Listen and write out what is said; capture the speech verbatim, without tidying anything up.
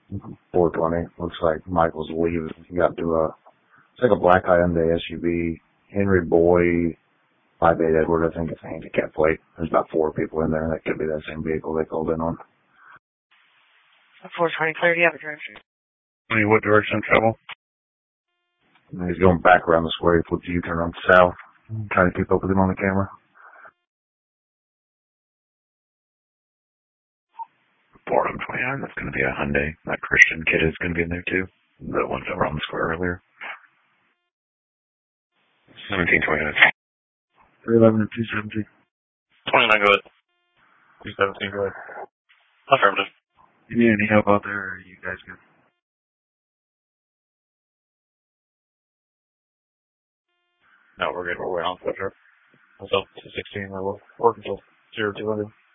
four twenty. Looks like Michael's leaving. He got to a, it's like a black Hyundai S U V. Henry Boy, five eight Edward, I think it's a handicap plate. There's about four people in there. That could be that same vehicle they called in on. four twenty, clear. Do you have a direction? What direction of travel? He's going back around the square. He flipped the U-turn on south. I'm trying to keep up with him on the camera. Fordham twenty-nine, that's going to be a Hyundai. That Christian kid is going to be in there too. The ones that were on the square earlier. seventeen twenty-nine. three eleven and two seventeen. twenty-nine, go ahead. two seventeen, go ahead. Affirmative. You need any help out there, or are you guys good? No, we're good. We're way on foot, sir. Myself, two sixteen, I will work until zero two hundred.